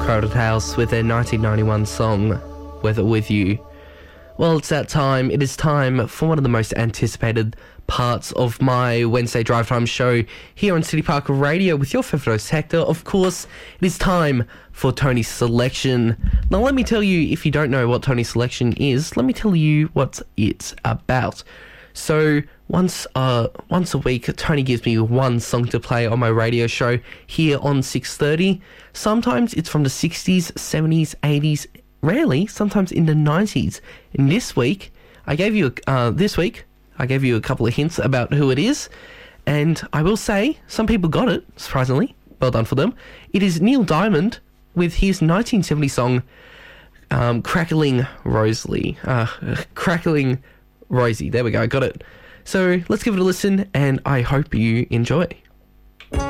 Crowded House with their 1991 song, Weather With You. Well, it's that time. It is time for one of the most anticipated parts of my Wednesday Drive Time show here on City Park Radio with your favourite host, Hector. Of course, it is time for Tony's Selection. Now, let me tell you, if you don't know what Tony's Selection is, let me tell you what it's about. So, once a week, Tony gives me one song to play on my radio show here on 6:30. Sometimes it's from the 60s, 70s, 80s, rarely, sometimes in the 90s. And this week, I gave you a couple of hints about who it is. And I will say, some people got it, surprisingly. Well done for them. It is Neil Diamond with his 1970 song, Crackling Rosie. Crackling Rosie. There we go, got it. So let's give it a listen, and I hope you enjoy.